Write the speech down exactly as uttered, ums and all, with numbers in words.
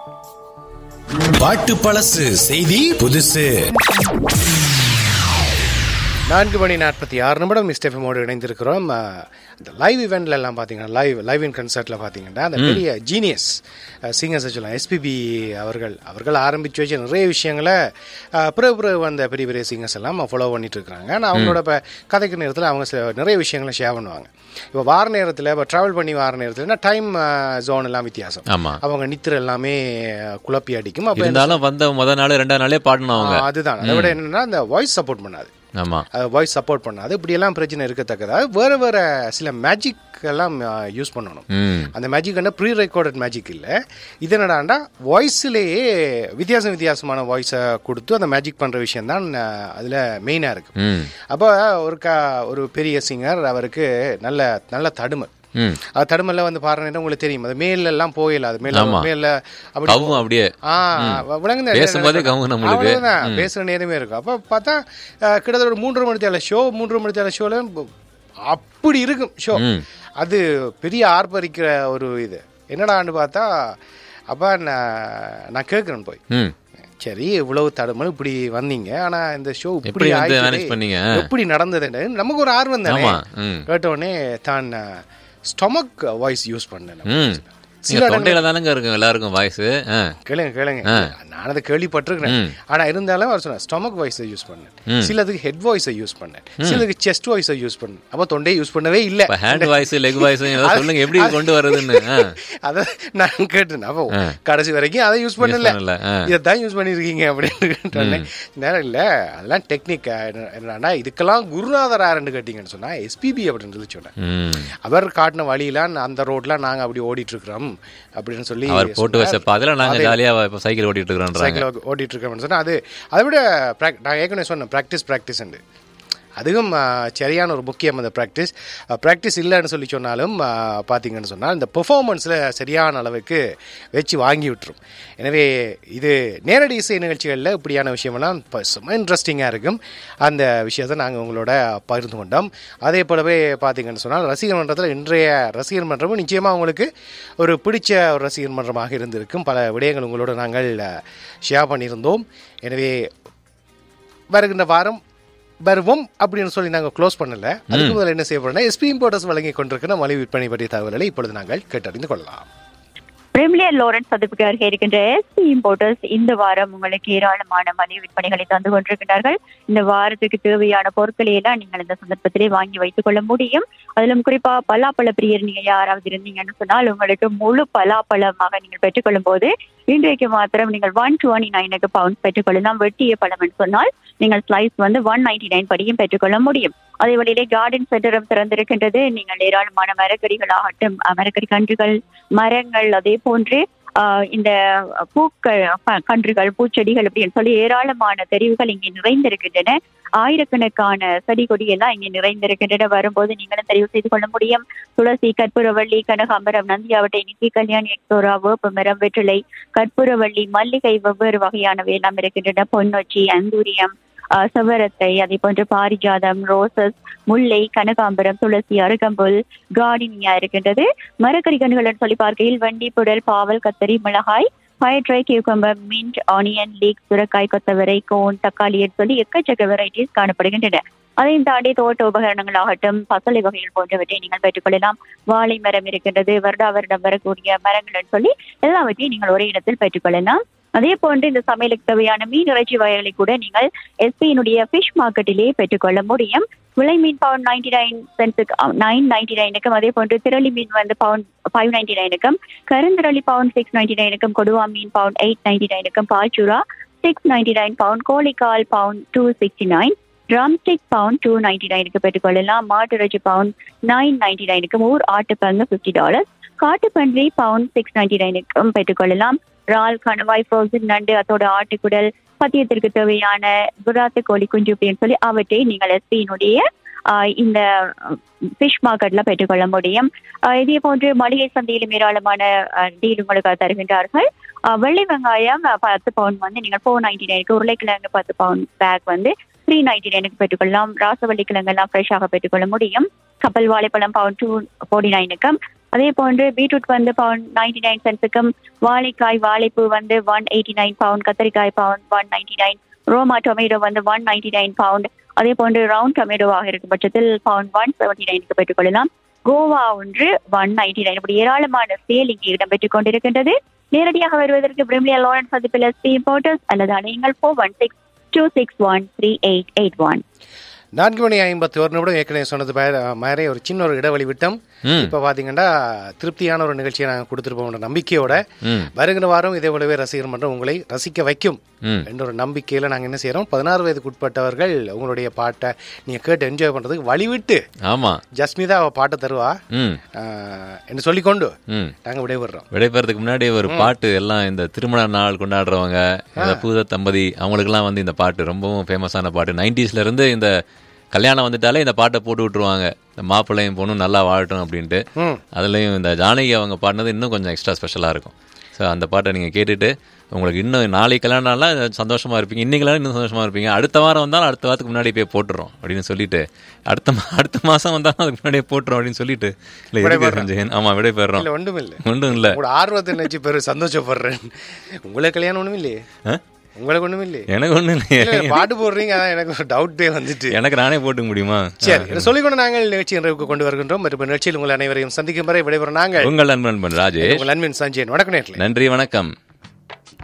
பாட்டு பழசு செய்தி புதுசு. நான்கு மணி நாற்பத்தி ஆறு நிமிடம் மிஸ்டெஃபமோடு இணைந்திருக்கிறோம். இந்த லைவ் இவெண்ட்ல எல்லாம் பார்த்தீங்கன்னா லைவ் லைவ் இன் கன்சர்ட்ல பார்த்தீங்கன்னா அந்த பெரிய ஜீனியஸ் சிங்கர்ஸ் சொல்லலாம் எஸ்பிபி அவர்கள் அவர்கள் ஆரம்பிச்சு வச்ச நிறைய விஷயங்களை பிறகு பிறகு வந்த பெரிய பெரிய சிங்கர்ஸ் எல்லாம் ஃபாலோ பண்ணிட்டு இருக்கிறாங்க. ஆனால் அவங்களோட இப்போ கதைக்கு நேரத்தில் அவங்க சில நிறைய விஷயங்களை ஷேர் பண்ணுவாங்க. இப்போ வார நேரத்தில் இப்போ ட்ராவல் பண்ணி வார நேரத்தில் டைம் ஜோன் எல்லாம் வித்தியாசம். அவங்க நித்திர எல்லாமே குழப்பி அடிக்கும். அப்போ இருந்தாலும் வந்த முதல் நாள் ரெண்டாம் நாளே பாடணும். அதுதான் அதை விட என்னன்னா அந்த வாய்ஸ் சப்போர்ட் பண்ணாது. வாய்ஸ் சப்போர்ட் பண்ணாது. இப்படி எல்லாம் பிரச்சனை இருக்கத்தக்கதாக வேற வேற சில மேஜிக் எல்லாம் யூஸ் பண்ணணும். அந்த மேஜிக் ப்ரீ ரெக்கார்டட் மேஜிக் இல்லை. இது என்னடாண்டா வாய்ஸ்லேயே வித்தியாசம் வித்தியாசமான வாய்ஸை கொடுத்து அந்த மேஜிக் பண்ற விஷயம் தான் அதுல மெயினா இருக்கு. அப்போ ஒரு க ஒரு பெரிய சிங்கர் அவருக்கு நல்ல நல்ல தடுமல் அது தடுமல்ல வந்து பாருன்னா உங்களுக்கு தெரியும். அது மேல எல்லாம் போயில அது மேல மேல அப்படியே பேசுற நேரமே இருக்கும். அப்ப பார்த்தா கிட்டத்தட்ட ஒரு மூன்று மணி தேவை ஷோ மூன்று மணி தேவை ஷோல அப்படி இருக்கும் ஷோ. அது பெரிய ஆர்ப்பரிக்கிற ஒரு இது என்னடான்னு பார்த்தா அப்ப நான் கேட்கிறேன் போய், சரி இவ்வளவு தடுமல் இப்படி வந்தீங்க, ஆனா இந்த ஷோ இப்படி எப்படி நடந்தது நமக்கு ஒரு ஆர்வம் தானே. கேட்டோடனே தான் ஸ்டொமக் வாய்ஸ் யூஸ் பண்ணேன். சில தொண்டையில தானங்க இருக்கும் எல்லாருக்கும் வாய்ஸ். கேளுங்க கேளுங்க நான் அதை கேள்விப்பட்டிருக்கிறேன். ஆனா இருந்தாலும் அவர் சொன்ன ஸ்டொமக் வாய்ஸை யூஸ் பண்ணேன், சிலதுக்கு ஹெட் வாய்ஸை யூஸ் பண்ணேன், சிலதுக்கு செஸ்ட் வாய்ஸை யூஸ் பண்ணேன். அப்போ தொண்டையை யூஸ் பண்ணவே இல்லை. ஹேண்ட் வாய்ஸ் லெக் வாய்ஸ் சொல்லுங்க எப்படி கொண்டு வருதுன்னு அதை நான் கேட்டேன். அப்போ கடைசி வரைக்கும் அதை யூஸ் பண்ணல, இதைத்தான் யூஸ் பண்ணிருக்கீங்க அப்படின்னு நேரம் இல்லை. அதெல்லாம் டெக்னிக் என்னன்னா இதுக்கெல்லாம் குருநாதர் யாருன்னு கேட்டீங்கன்னு சொன்னா எஸ்பிபி அப்படின்னு சொல்லி சொன்னேன். அவர் காட்டின வழியெல்லாம் அந்த ரோட்ல நாங்க அப்படி ஓடிட்டு இருக்கிறோம் அப்படின்னு சொல்லி போட்டு வச்ச பாதையில நாங்க ஜாலியா சைக்கிள் ஓட்டிட்டு இருக்கிறோம் சைக்கிள் ஓட்டிட்டு இருக்கோம்னு சொன்னா அது அதை விட நான் ஏற்கனவே சொன்னேன் ப்ராக்டிஸ் ப்ராக்டிஸ் உண்டு. அதுவும் சரியான ஒரு முக்கியம் அந்த ப்ராக்டிஸ். ப்ராக்டிஸ் இல்லைன்னு சொல்லி சொன்னாலும் பார்த்தீங்கன்னு சொன்னால் இந்த பெர்ஃபார்மன்ஸில் சரியான அளவுக்கு வச்சு வாங்கி விட்டுரும். எனவே இது நேரடி இசை நிகழ்ச்சிகளில் இப்படியான விஷயமெல்லாம் இப்போ சும்மா இன்ட்ரெஸ்டிங்காக இருக்கும். அந்த விஷயத்தை நாங்கள் உங்களோட பகிர்ந்து கொண்டோம். அதே போலவே பார்த்தீங்கன்னு சொன்னால் ரசிகர் மன்றத்தில் இன்றைய ரசிகர் மன்றமும் நிச்சயமாக உங்களுக்கு ஒரு பிடிச்ச ஒரு ரசிகர் மன்றமாக இருந்திருக்கும். பல விடயங்கள் உங்களோட நாங்கள் ஷேர் பண்ணியிருந்தோம். எனவே வருகின்ற வாரம் வருவோம் அப்படின்னு சொல்லி நாங்கள் க்ளோஸ் பண்ணல. அதுக்கு முதல்ல என்ன செய்ய போறோம்னா எஸ்பி இம்போர்ட்டர்ஸ் வழங்கி கொண்டிருக்கிற மலிவு விற்பனை பற்றிய தகவல்களை இப்பொழுது நாங்கள் கேட்டறிந்து கொள்ளலாம். பிரேம்லியர் லாரன்ஸ் சதுப்புக்கு அருகே இருக்கின்ற எஸ்பி இம்போர்ட்டர்ஸ் இந்த வாரம் உங்களுக்கு ஏராளமான மலிவு விற்பனைகளை தந்து கொண்டிருக்கிறார்கள். இந்த வாரத்துக்கு தேவையான பொருட்களை எல்லாம் நீங்கள் இந்த சந்தர்ப்பத்திலே வாங்கி வைத்துக் கொள்ள முடியும். அதிலும் குறிப்பா பலாப்பழ பிரியர் நீங்க யாராவது இருந்தீங்கன்னு சொன்னால் உங்களுக்கு முழு பலாப்பழமாக நீங்கள் பெற்றுக்கொள்ளும் போது இன்றைக்கு மாத்திரம் நீங்கள் ஒன் டுவெண்ட்டி நைனுக்கு பவுண்ட்ஸ் பெற்றுக்கொள்ளலாம். வெட்டிய பழம் என்று சொன்னால் நீங்கள் ஸ்லைஸ் வந்து ஒன் நைன்டி நைன் படியும் பெற்றுக்கொள்ள முடியும். அதே வழியிலே கார்டன் சென்டரும் திறந்திருக்கின்றது. நீங்கள் ஏராளமான மரக்கறிகளாகட்டும், மரக்கறி கன்றுகள், மரங்கள், அதே போன்று ஆஹ் இந்த பூக்கள் கன்றுகள், பூச்செடிகள் அப்படின்னு சொல்லி ஏராளமான தெரிவுகள் இங்கே நிறைந்திருக்கின்றன. ஆயிரக்கணக்கான செடி கொடி எல்லாம் இங்கே நிறைந்திருக்கின்றன. வரும்போது நீங்களும் தெரிவு செய்து கொள்ள முடியும். துளசி, கற்பூரவள்ளி, கனகாம்பரம், நந்தியாவட்டை, நித்தி, கல்யாணி, எக்ஸோரா, வேப்பமரம், வெற்றிலை, கற்பூரவள்ளி, மல்லிகை, வெவ்வேறு வகையானவை எல்லாம் இருக்கின்றன. பொன்னொச்சி, அந்தூரியம், செவரத்தை, அதே போன்று பாரிஜாதம், ரோசஸ், முல்லை, கனகாம்பரம், துளசி, அருகம்புல், கார்டினியா இருக்கின்றது. மரக்கறி கன்றுகள் சொல்லி பார்க்கையில் வண்டி, புடல், பாவல், கத்தரி, மிளகாய், பயற்றை, கியூக்கம்பர், மின்ட், ஆனியன், லீக், சுரக்காய், கொத்தவரை, கோன், தக்காளி சொல்லி எக்கச்சக்க வெரைட்டிஸ் காணப்படுகின்றன. அதையும் தாண்டி தோட்ட உபகரணங்கள் ஆகட்டும், பசலை வகைகள் போன்றவற்றை நீங்கள் பெற்றுக்கொள்ளலாம். வாழை மரம் இருக்கின்றது. வருடா வருடம் வரக்கூடிய மரங்கள் சொல்லி எல்லாவற்றையும் நீங்கள் ஒரே இடத்தில் பெற்றுக்கொள்ளலாம். அதே போன்று இந்த சமையலுக்கு தேவையான மீன் இறைச்சி வகைகளை கூட நீங்கள் எஸ்பியினுடைய ஃபிஷ் மார்க்கெட்டிலே பெற்றுக்கொள்ள முடியும். விலை மீன் bound ninety nine சென்ஸுக்கு nine ninety நைனுக்கும், அதே போன்று திரளி மீன் வந்து bound five ninety நைனுக்கும், கருந்திரளி bound six ninety நைனுக்கும், கொடுவா மீன் bound eight ninety நைனுக்கும், பால்சூரா six ninety nine bound, கோழிக்கால் bound two sixty nine, drumstick bound two ninety நைனுக்கு பெற்றுக்கொள்ளலாம். மாட்டு இறைச்சி பவுண்ட் நைன் நைன்டி நைனுக்கும், ஊர் ஆட்டுப்பங்கு fifty dollars, காட்டுப்பன்றி bound six ninety நைனுக்கும் பெற்றுக்கொள்ளலாம். இறால், கணவாய், ஃப்ரோசன் நண்டு, அதோட ஆட்டுக்குடல், பத்தியத்திற்கு தேவையான குராத்து கோழி குஞ்சு அப்படின்னு சொல்லி அவற்றை நீங்கள் எஸ்பியினுடைய இந்த ஃபிஷ் மார்க்கெட்ல பெற்றுக்கொள்ள முடியும். இதே போன்று மளிகை சந்தையிலும் ஏராளமான டீல் உங்களுக்கு தருகின்றார்கள். வெள்ளை வெங்காயம் பத்து பவுண்ட் வந்து நீங்கள் ஃபோர் நைன்டி நைனுக்கு, உருளைக்கிழங்கு பத்து பவுண்ட் பேக் வந்து த்ரீ நைன்டி நைனுக்கு பெற்றுக்கொள்ளலாம். ராசவள்ளி கிழங்கு எல்லாம் ஃப்ரெஷ்ஷாக பெற்றுக்கொள்ள முடியும். கப்பல் வாழைப்பழம் பவுண்ட் டூ ஃபோர்ட்டி நைனுக்கும், அதே போன்று பீட்ரூட் வந்து பவுண்ட் நைன்டி நைன் சென்ட்ஸுக்கும், வாழைக்காய் வாழைப்பூ வந்து ஒன் எயிட்டி நைன் பவுண்ட், கத்தரிக்காய் bound one ninety nine, ரோமா tomato வந்து ஒன் நைன்டி நைன் பவுண்ட். அதே போன்று ரவுண்ட் டொமேட்டோவாக இருக்கும் பட்சத்தில் பவுண்ட் ஒன் செவன்டி நைனுக்கு பெற்றுக்கொள்ளலாம். கோவா ஒன்று ஒன் நைன்டி நைன். இப்படி ஏராளமான சேல் இங்கே இடம்பெற்றுக் கொண்டிருக்கின்றது. நேரடியாக வருவதற்கு பிரிமிலியா லாரன்ஸ் சந்திப்பில் எஸ்பி இம்போர்ட்டர்ஸ் அல்லது அடையுங்கள் four one six two six one three eight eight one. நான்கு மணி ஐம்பத்தி ஒரு நிமிடம் ஏற்கனவே சொன்னது மாதிரி ஒரு சின்ன ஒரு இடைவெளி விட்டம். இப்போ பார்த்தீங்கன்னா திருப்தியான ஒரு நிகழ்ச்சியை நாங்கள் கொடுத்துருப்போம் நம்பிக்கையோட. வருகிற வாரம் இதே போலவே ரசிகர் மன்றம் உங்களை ரசிக்க வைக்கும் என்ற ஒரு நம்பிக்கையில் நாங்கள் என்ன செய்யறோம், பதினாறு வயதுக்கு உட்பட்டவர்கள் உங்களுடைய பாட்டை நீங்கள் கேட்டு என்ஜாய் பண்ணுறதுக்கு வழிவிட்டு ஆமாம் ஜஸ்மிதா அவள் பாட்டை தருவா என்று சொல்லிக்கொண்டு நாங்கள் விடைபெறோம். விடைபெறதுக்கு முன்னாடி ஒரு பாட்டு எல்லாம் இந்த திருமண நாள் கொண்டாடுறவங்க, புத தம்பதி, அவங்களுக்குலாம் வந்து இந்த பாட்டு ரொம்பவும் ஃபேமஸான பாட்டு. நைன்டிஸ்ல இருந்து இந்த கல்யாணம் வந்துட்டாலே இந்த பாட்டை போட்டு விட்டுருவாங்க, இந்த மாப்பிள்ளையும் பொண்ணும் நல்லா வாழட்டும் அப்படின்ட்டு. அதுலேயும் இந்த ஜானகி அவங்க பாடினது இன்னும் கொஞ்சம் எக்ஸ்ட்ரா ஸ்பெஷலாக இருக்கும். ஸோ அந்த பாட்டை நீங்கள் கேட்டுட்டு உங்களுக்கு இன்னும் நாளைக்கு கல்யாணம்லாம் சந்தோஷமாக இருப்பீங்க, இன்னைக்கெல்லாம் இன்னும் சந்தோஷமாக இருப்பீங்க. அடுத்த வாரம் வந்தாலும் அடுத்த வாரத்துக்கு முன்னாடி போய் போட்டுறோம் அப்படின்னு சொல்லிட்டு, அடுத்த அடுத்த மாதம் வந்தாலும் அதுக்கு முன்னாடியே போட்டுரும் அப்படின்னு சொல்லிட்டு இல்லை. ஆமாம், விடை பெறோம். ஒன்றும் இல்லை ஒன்றும் இல்லை, ஆர்வத்தை நினைச்சு பேர் சந்தோஷப்படுறேன். உங்களுக்கு கல்யாணம் ஒன்றும் இல்லையே? உங்களுக்கு ஒண்ணும் இல்லையே? எனக்கு ஒண்ணும் இல்லையே. பாட்டு போடுறீங்க, அதான் எனக்கு ஒரு டவுட்டே வந்துட்டு. எனக்கு நானே போட்டுக்க முடியுமா? சரி, சொல்லிக்கொண்டு நாங்கள் நிகழ்ச்சி நிறைவுக்கு கொண்டு வருகின்றோம். மற்றும் நிகழ்ச்சியில் உங்கள் அனைவரையும் சந்திக்கும் வரை விடைபெறும் நாங்கள் உங்கள் அன்பன் ராஜேஷ், உங்கள் அன்பின் சஞ்சயன். வணக்கம் நேயர்களே. நன்றி, வணக்கம்.